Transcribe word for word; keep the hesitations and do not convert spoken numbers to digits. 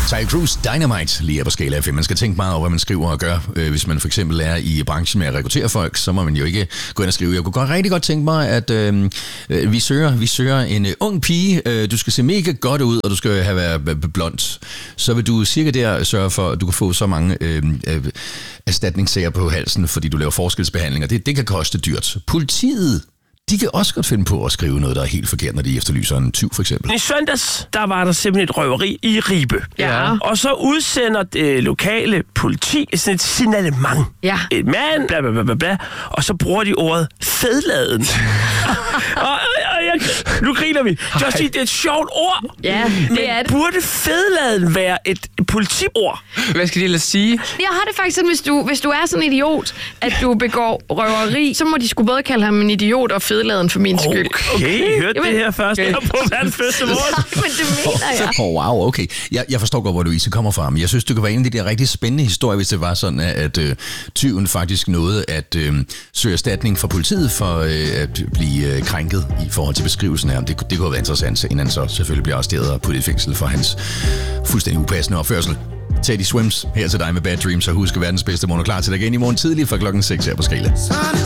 Ty Cruz, Dynamite, lige her på Skala F M. Man skal tænke meget over, hvad man skriver og gør. Hvis man for eksempel er i branchen med at rekruttere folk, så må man jo ikke gå ind og skrive. Jeg kunne godt, rigtig godt tænke mig, at øh, vi, søger, vi søger en uh, ung pige. Øh, du skal se mega godt ud, og du skal have været blond. Så vil du cirka der sørge for, at du kan få så mange øh, øh, erstatningssager på halsen, fordi du laver forskelsbehandlinger. Det, det kan koste dyrt. Politiet, de kan også godt finde på at skrive noget, der er helt forkert, når de efterlyser en tyv, for eksempel. I søndags, der var der simpelthen et røveri i Ribe. Ja. Og så udsender det lokale politi sådan et signalement. Ja. Et mand, bla bla bla bla bla, og så bruger de ordet fedladen. og, og, og jeg, nu griner vi. Just sige, det er et sjovt ord. Ja, det men er det. Burde fedladen være et politiord? Hvad skal de ellers sige? Jeg har det faktisk sådan, hvis du, hvis du er sådan en idiot, at du begår røveri, så må de sgu både kalde ham en idiot og fedladen for min skyld. Okay, okay. Hørte Jamen, det her først okay. på verdens bedste måde. Men det mener jeg. Oh, wow, okay. Jeg, jeg forstår godt, hvor Louise kommer fra, men jeg synes, det kunne være en af de der rigtig spændende historier, hvis det var sådan, at øh, tyven faktisk nåede at øh, søge erstatning fra politiet for øh, at blive øh, krænket i forhold til beskrivelsen af ham. Det, det kunne være interessant, inden han så selvfølgelig bliver arresteret og puttet i fængsel for hans fuldstændig upassende opførsel. Teddy Swims her til dig med Bad Dreams, og husk verdens bedste morgen klar til dig igen i morgen tidlig fra klokken seks her på Skala.